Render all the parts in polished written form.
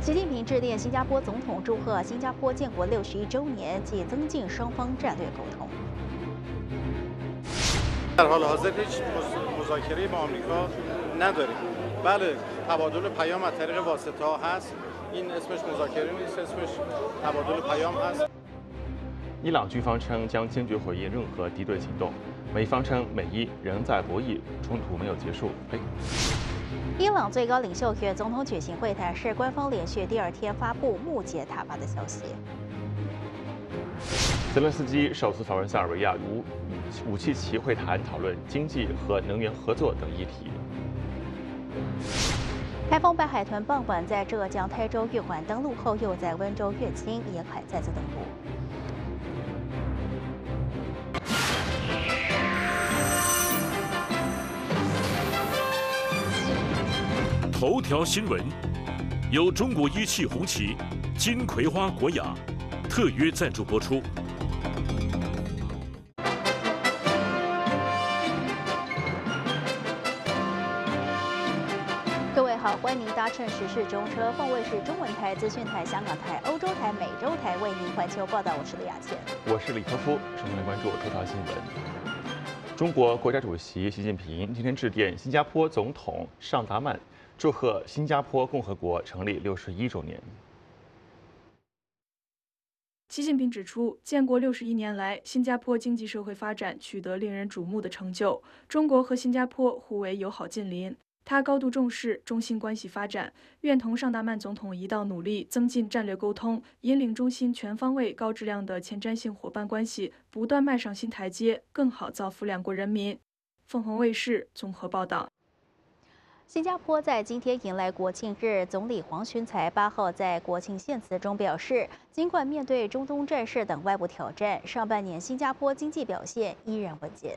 习近平致电新加坡总统，祝贺新加坡建国61周年及增进双方战略沟通。 در حال حاضر هیچ مذاکره با آمریکا نداریم. بله تبادل پیام از طریق واسطه ها هست. این اسمش مذاکره نیست، اسمش تبادل پیام هست. 伊朗军方称将坚决回应任何敌对行动，美方称美伊仍在博弈，冲突没有结束。 伊朗最高领袖与总统举行会谈，是官方连续第2天发布木节塔巴的消息。 泽连斯基首次访问塞尔维亚，武契奇会谈讨论经济和能源合作等议题。 台风白海豚傍晚在浙江台州玉环登陆后，又在温州乐清沿海再次登陆。 头条新闻由中国一汽红旗、金葵花国雅特约赞助播出。 各位好，欢迎您搭乘时事中车，凤卫视中文台、资讯台、香港台、欧洲台、美洲台为您环球报道。我是李雅倩， 我是李科夫。首先来关注头条新闻。中国国家主席习近平今天致电新加坡总统尚达曼，祝贺新加坡共和国成立61周年。 习近平指出，建国61年来，新加坡经济社会发展取得令人瞩目的成就。中国和新加坡互为友好近邻，他高度重视中新关系发展，愿同尚达曼总统一道努力，增进战略沟通，引领中新全方位、高质量的前瞻性伙伴关系不断迈上新台阶，更好造福两国人民。凤凰卫视综合报道。 新加坡在今天迎来国庆日，总理黄循财8号在国庆献词中表示，尽管面对中东战事等外部挑战，上半年新加坡经济表现依然稳健。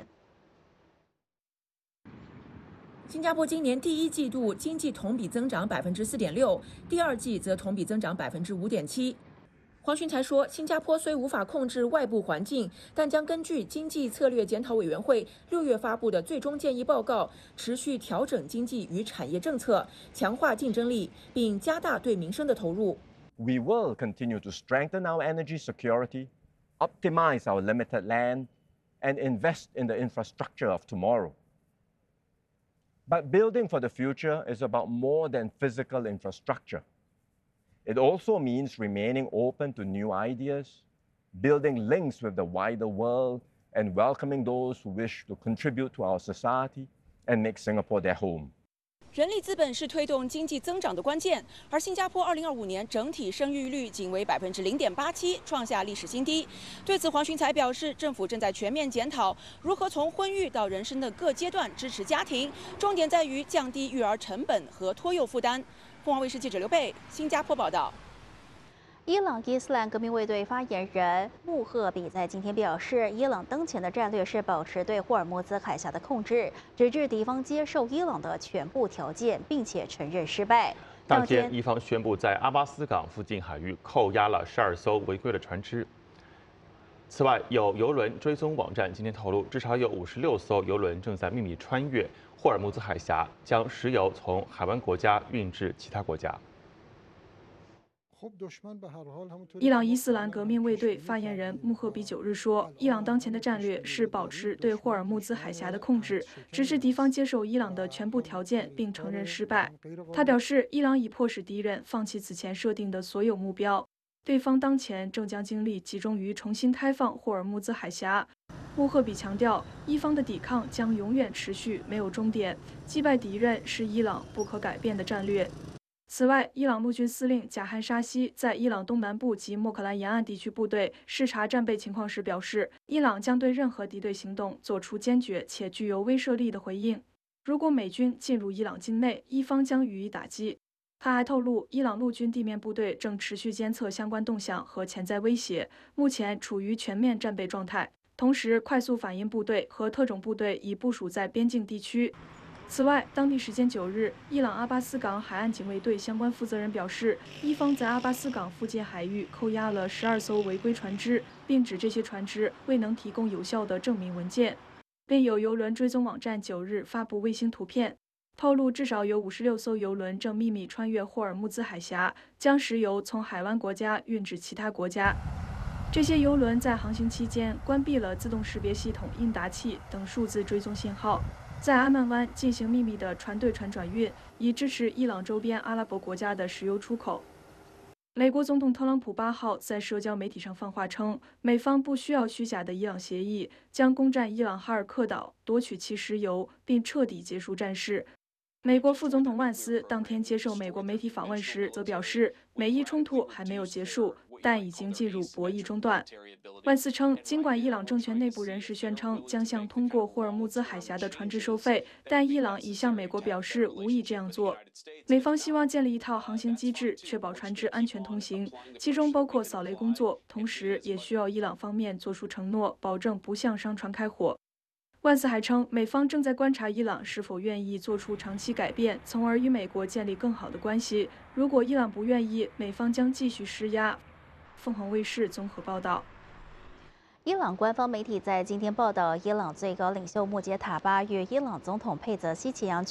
新加坡今年第1季度经济同比增长4.6%，第2季则同比增长5.7%。 黄循财说，新加坡虽无法控制外部环境，但将根据经济策略检讨委员会6月发布的最终建议报告，持续调整经济与产业政策，强化竞争力，并加大对民生的投入。 We will continue to strengthen our energy security, optimize our limited land, and invest in the infrastructure of tomorrow. But building for the future is about more than physical infrastructure. It also means remaining open to new ideas, building links with the wider world, and welcoming those who wish to contribute to our society and make Singapore their home. 人力资本是推动经济增长的关键，而新加坡2025年整体生育率仅为0.87%，创下历史新低。对此，黄循财表示，政府正在全面检讨如何从婚育到人生的各阶段支持家庭，重点在于降低育儿成本和托幼负担。凤凰卫视记者刘贝，新加坡报道。 伊朗伊斯兰革命卫队发言人穆赫比在今天表示，伊朗当前的战略是保持对霍尔木兹海峡的控制，直至敌方接受伊朗的全部条件，并且承认失败。 当天，伊方宣布在阿巴斯港附近海域扣押了12艘违规的船只。此外，有邮轮追踪网站今天透露，至少有56艘邮轮正在秘密穿越霍尔木兹海峡，将石油从海湾国家运至其他国家。 伊朗伊斯兰革命卫队发言人穆赫比9日说，伊朗当前的战略是保持对霍尔木兹海峡的控制，直至敌方接受伊朗的全部条件并承认失败。他表示，伊朗已迫使敌人放弃此前设定的所有目标，对方当前正将精力集中于重新开放霍尔木兹海峡。穆赫比强调，伊方的抵抗将永远持续，没有终点。击败敌人是伊朗不可改变的战略。 此外，伊朗陆军司令贾汉沙西在伊朗东南部及莫克兰沿岸地区部队视察战备情况时表示，伊朗将对任何敌对行动做出坚决且具有威慑力的回应。如果美军进入伊朗境内，伊方将予以打击。他还透露，伊朗陆军地面部队正持续监测相关动向和潜在威胁，目前处于全面战备状态。同时，快速反应部队和特种部队已部署在边境地区。 此外，当地时间9日，伊朗阿巴斯港海岸警卫队相关负责人表示，伊方在阿巴斯港附近海域扣押了12艘违规船只，并指这些船只未能提供有效的证明文件。另有邮轮追踪网站9日发布卫星图片， 透露至少有56艘油轮正秘密穿越霍尔木兹海峡，将石油从海湾国家运至其他国家。这些油轮在航行期间关闭了自动识别系统、应答器等数字追踪信号，在阿曼湾进行秘密的船对船转运，以支持伊朗周边阿拉伯国家的石油出口。美国总统特朗普8号在社交媒体上放话称，美方不需要虚假的伊朗协议，将攻占伊朗哈尔克岛，夺取其石油，并彻底结束战事。美国副总统万斯当天接受美国媒体访问时，则表示，美伊冲突还没有结束，但已经进入博弈中段。万斯称，尽管伊朗政权内部人士宣称将向通过霍尔木兹海峡的船只收费，但伊朗已向美国表示无意这样做。美方希望建立一套航行机制，确保船只安全通行，其中包括扫雷工作，同时也需要伊朗方面作出承诺，保证不向商船开火。万斯还称，美方正在观察伊朗是否愿意做出长期改变，从而与美国建立更好的关系。如果伊朗不愿意，美方将继续施压。凤凰卫视综合报道。 伊朗官方媒体在今天报道，伊朗最高领袖穆杰塔巴与伊朗总统佩泽希奇扬